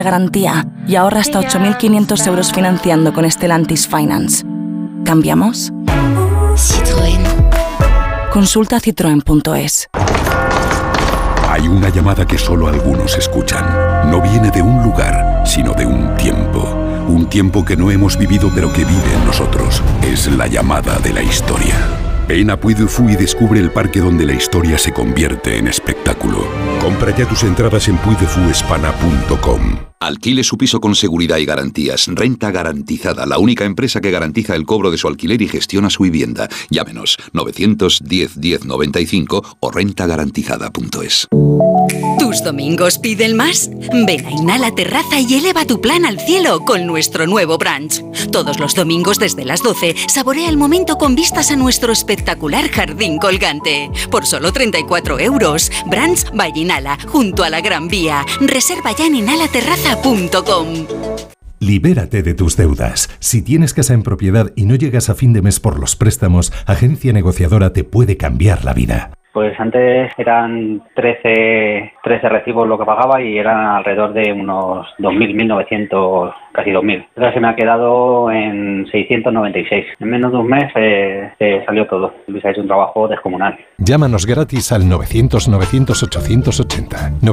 garantía y ahorra hasta 8.500 euros financiando con Stellantis Finance. ¿Cambiamos? Citroën. Consulta citroen.es. Hay una llamada que solo algunos escuchan. No viene de un lugar, sino de un tiempo. Un tiempo que no hemos vivido pero que vive en nosotros. Es la llamada de la historia. Ven a Puy du Fou y descubre el parque donde la historia se convierte en espectáculo. Compra ya tus entradas en puydefouespana.com. Alquile su piso con seguridad y garantías. Renta Garantizada, la única empresa que garantiza el cobro de su alquiler y gestiona su vivienda. Llámenos 910 10 95 o rentagarantizada.es. ¿Tus domingos piden más? Ven a Inhala Terraza y eleva tu plan al cielo con nuestro nuevo brunch. Todos los domingos desde las 12, saborea el momento con vistas a nuestro espectacular jardín colgante. Por solo 34 euros. Brunch by Inhala, junto a la Gran Vía. Reserva ya en inhalaterraza.com. Libérate de tus deudas. Si tienes casa en propiedad y no llegas a fin de mes por los préstamos, Agencia Negociadora te puede cambiar la vida. Pues antes eran 13 recibos lo que pagaba y eran alrededor de unos 2.000, 1.900, casi 2.000. Ahora se me ha quedado en 696. En menos de un mes se salió todo. Luis ha hecho un trabajo descomunal. Llámanos gratis al 900-900-880,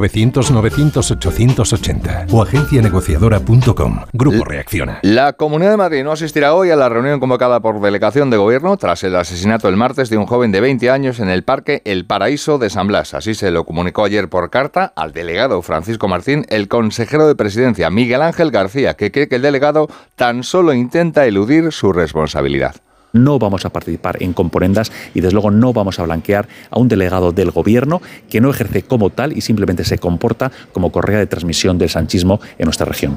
900-900-880 o agencianegociadora.com. Grupo Reacciona. La Comunidad de Madrid no asistirá hoy a la reunión convocada por delegación de gobierno tras el asesinato el martes de un joven de 20 años en el Parque El Paraíso de San Blas. Así se lo comunicó ayer por carta al delegado Francisco Martín, el consejero de Presidencia Miguel Ángel García, que cree que el delegado tan solo intenta eludir su responsabilidad. No vamos a participar en componendas y desde luego no vamos a blanquear a un delegado del gobierno que no ejerce como tal y simplemente se comporta como correa de transmisión del sanchismo en nuestra región.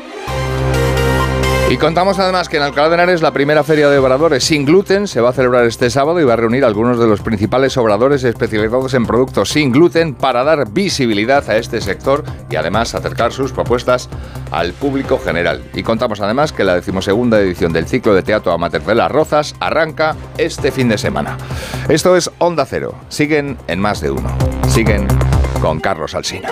Y contamos además que en Alcalá de Henares la primera feria de obradores sin gluten se va a celebrar este sábado y va a reunir a algunos de los principales obradores especializados en productos sin gluten para dar visibilidad a este sector y además acercar sus propuestas al público general. Y contamos además que la 12ª edición del ciclo de teatro amateur de Las Rozas arranca este fin de semana. Esto es Onda Cero. Siguen en Más de Uno. Siguen con Carlos Alsina.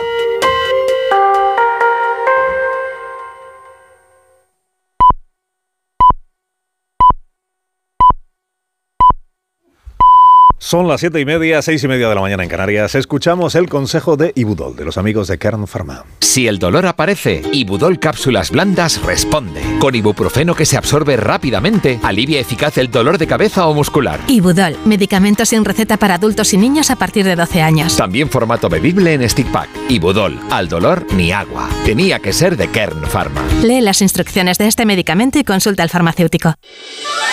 Son las 7:30, 6:30 de la mañana en Canarias. Escuchamos el consejo de Ibudol, de los amigos de Kern Pharma. Si el dolor aparece, Ibudol Cápsulas Blandas responde. Con ibuprofeno que se absorbe rápidamente, alivia eficaz el dolor de cabeza o muscular. Ibudol, medicamento sin receta para adultos y niños a partir de 12 años. También formato bebible en stick pack. Ibudol, al dolor ni agua. Tenía que ser de Kern Pharma. Lee las instrucciones de este medicamento y consulta al farmacéutico.